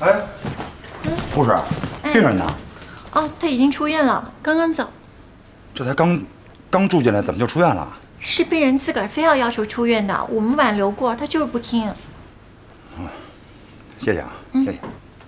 哎，护士，病人呢？ 哦，他已经出院了，刚刚走。 这才刚住进来，怎么就出院了？ 是病人自个儿非要求出院的，我们挽留过，他就是不听。 谢谢啊，谢谢。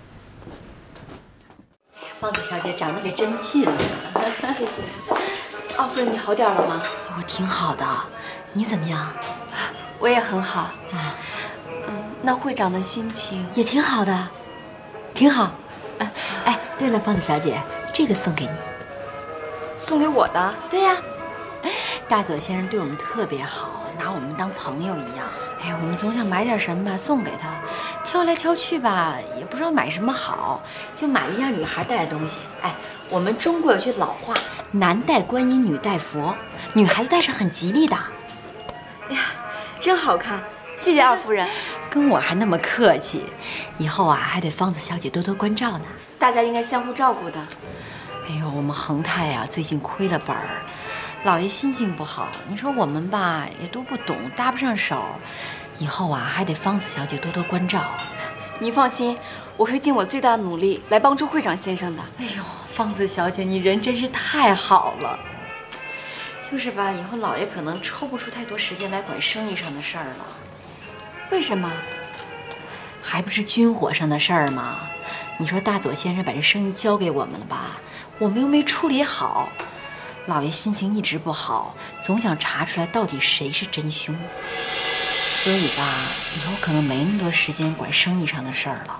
方子小姐长得可真俊啊！ 谢谢。奥夫人，你好点了吗？ 我挺好的，你怎么样？ 我也很好。那会长的心情也挺好的，挺好。哎，对了，方子小姐，这个送给你。 送给我的？ 对呀，大佐先生对我们特别好，拿我们当朋友一样。哎呀，我们总想买点什么吧送给他，挑来挑去吧，也不知道买什么好，就买了一样女孩戴的东西。哎，我们中国有句老话，男戴观音，女戴佛，女孩子戴上很吉利的。 哎呀，真好看，谢谢二夫人。 跟我还那么客气，以后啊还得方子小姐多多关照呢。 大家应该相互照顾的。 哎呦，我们恒泰呀最近亏了本儿，老爷心情不好，你说我们吧也都不懂，搭不上手，以后啊还得方子小姐多多关照。 你放心，我会尽我最大的努力来帮助会长先生的。 哎呦，方子小姐，你人真是太好了。就是吧，以后老爷可能抽不出太多时间来管生意上的事儿了。 为什么？ 还不是军火上的事儿吗？你说大佐先生把这生意交给我们了吧，我们又没处理好，老爷心情一直不好，总想查出来到底谁是真凶。所以吧，以后可能没那么多时间管生意上的事儿了。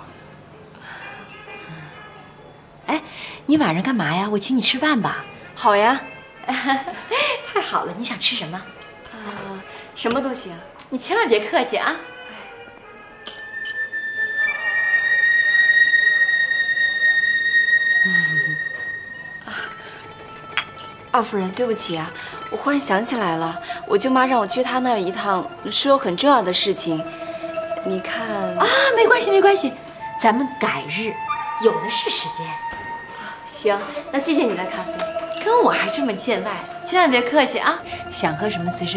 哎，你晚上干嘛呀？我请你吃饭吧。 好呀。 太好了，你想吃什么？ 什么都行， 你千万别客气啊。 二夫人，对不起啊，我忽然想起来了，我舅妈让我去她那儿一趟，说有很重要的事情。你看啊，没关系没关系，咱们改日，有的是时间。 行，那谢谢你的咖啡。 跟我还这么见外，千万别客气啊！想喝什么随时。